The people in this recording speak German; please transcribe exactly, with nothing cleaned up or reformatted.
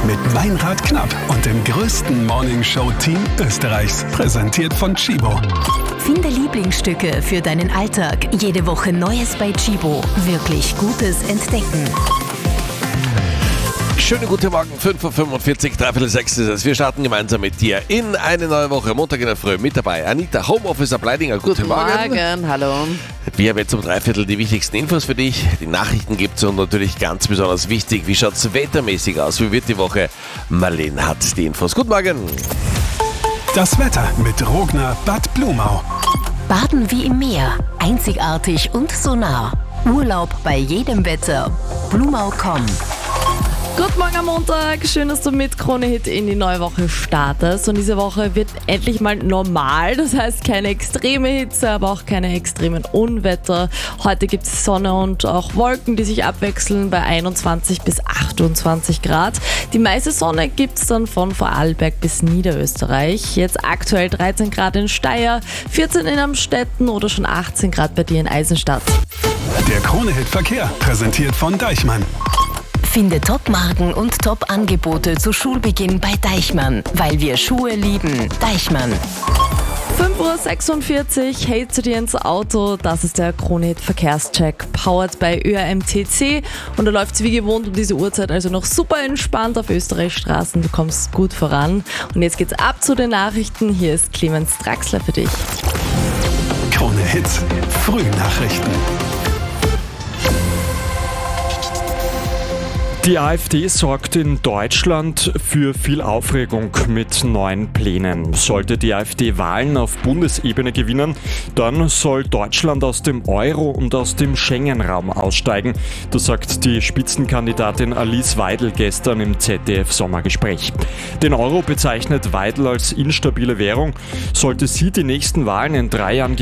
mit Meinrad Knapp und dem größten Morningshow-Team Österreichs. Präsentiert von Chibo. Finde Lieblingsstücke für deinen Alltag. Jede Woche Neues bei Chibo. Wirklich Gutes entdecken. Schönen guten Morgen, fünf Uhr fünfundvierzig, dreiviertel sechs ist es. Wir starten gemeinsam mit dir in eine neue Woche. Montag in der Früh mit dabei Anita, Homeoffice Leidinger. Guten Morgen. Morgen, hallo. Wir haben jetzt um Dreiviertel die wichtigsten Infos für dich. Die Nachrichten gibt es und natürlich ganz besonders wichtig, wie schaut es wettermäßig aus? Wie wird die Woche? Marlene hat die Infos. Guten Morgen. Das Wetter mit Rogner Bad Blumau. Baden wie im Meer. Einzigartig und so nah. Urlaub bei jedem Wetter. Blumau punkt com. Guten Morgen am Montag, schön, dass du mit Krone Hit in die neue Woche startest. Und diese Woche wird endlich mal normal, das heißt keine extreme Hitze, aber auch keine extremen Unwetter. Heute gibt es Sonne und auch Wolken, die sich abwechseln bei einundzwanzig bis achtundzwanzig Grad. Die meiste Sonne gibt es dann von Vorarlberg bis Niederösterreich. Jetzt aktuell dreizehn Grad in Steyr, vierzehn in Amstetten oder schon achtzehn Grad bei dir in Eisenstadt. Der Krone Hit Verkehr, präsentiert von Deichmann. Finde Top-Marken und Top-Angebote zu Schulbeginn bei Deichmann, weil wir Schuhe lieben. Deichmann. fünf Uhr sechsundvierzig, hey zu dir ins Auto, das ist der Krone Hit Verkehrscheck, powered bei Ö R M T C und da läuft es wie gewohnt um diese Uhrzeit, also noch super entspannt auf Österreichs Straßen, du kommst gut voran. Und jetzt geht's ab zu den Nachrichten, hier ist Clemens Draxler für dich. Krone Hit, Frühnachrichten. Die AfD sorgt in Deutschland für viel Aufregung mit neuen Plänen. Sollte die AfD Wahlen auf Bundesebene gewinnen, dann soll Deutschland aus dem Euro und aus dem Schengen-Raum aussteigen. Das sagt die Spitzenkandidatin Alice Weidel gestern im Z D F-Sommergespräch. Den Euro bezeichnet Weidel als instabile Währung. Sollte sie die nächsten Wahlen in drei Jahren